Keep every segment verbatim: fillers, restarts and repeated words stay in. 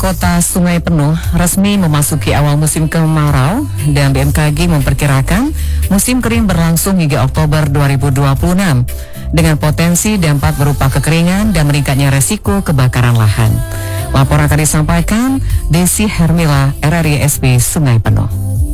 Kota Sungai Penuh resmi memasuki awal musim kemarau dan B M K G memperkirakan musim kering berlangsung hingga Oktober dua ribu dua puluh enam dengan potensi dampak berupa kekeringan dan meningkatnya resiko kebakaran lahan. Laporan akan disampaikan Desi Hermila, R R I S P Sungai Penuh.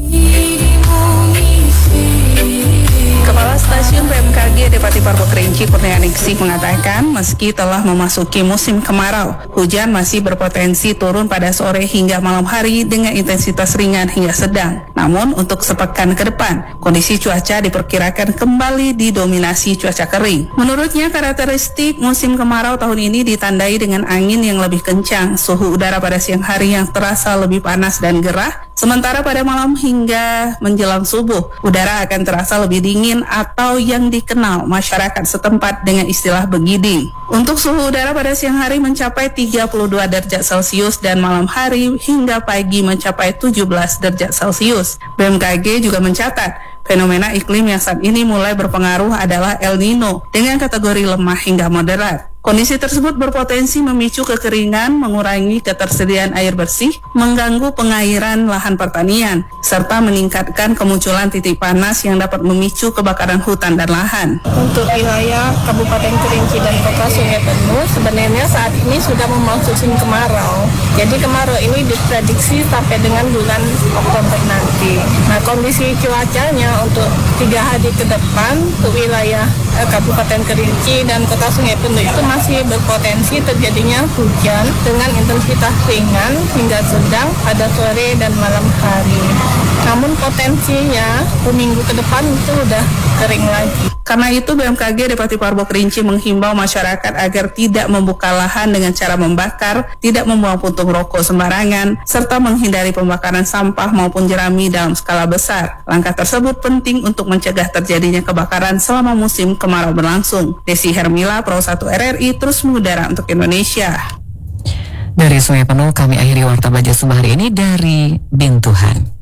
Kepala Stasiun B M K G Depati Parbo Kerinci Kurnianingsih mengatakan meski telah memasuki musim kemarau, hujan masih berpotensi turun pada sore hingga malam hari dengan intensitas ringan hingga sedang. Namun untuk sepekan ke depan, kondisi cuaca diperkirakan kembali didominasi cuaca kering. Menurutnya karakteristik musim kemarau tahun ini ditandai dengan angin yang lebih kencang, suhu udara pada siang hari yang terasa lebih panas dan gerah, sementara pada malam hingga menjelang subuh, udara akan terasa lebih dingin atau yang dikenal masyarakat setempat dengan istilah begiding. Untuk suhu udara pada siang hari mencapai tiga puluh dua derajat Celcius dan malam hari hingga pagi mencapai tujuh belas derajat Celcius. B M K G juga mencatat fenomena iklim yang saat ini mulai berpengaruh adalah El Nino dengan kategori lemah hingga moderat. Kondisi tersebut berpotensi memicu kekeringan, mengurangi ketersediaan air bersih, mengganggu pengairan lahan pertanian, serta meningkatkan kemunculan titik panas yang dapat memicu kebakaran hutan dan lahan. Untuk wilayah Kabupaten Kerinci dan Kota Sungai Penuh sebenarnya saat ini sudah memasuki kemarau. Jadi kemarau ini diprediksi sampai dengan bulan Oktober nanti. Nah, kondisi cuacanya untuk tiga hari ke depan untuk wilayah eh, Kabupaten Kerinci dan Kota Sungai Penuh itu masih berpotensi terjadinya hujan dengan intensitas ringan hingga sedang pada sore dan malam hari. Namun potensinya seminggu ke depan itu udah kering lagi. Karena itu B M K G Depati Parbo Kerinci menghimbau masyarakat agar tidak membuka lahan dengan cara membakar, tidak membuang puntung rokok sembarangan, serta menghindari pembakaran sampah maupun jerami dalam skala besar. Langkah tersebut penting untuk mencegah terjadinya kebakaran selama musim kemarau berlangsung. Desi Hermila, Pro satu R R I, terus mengudara untuk Indonesia. Dari Sungai Penuh kami akhiri Warta Baja Sumber hari ini dari Bintuhan.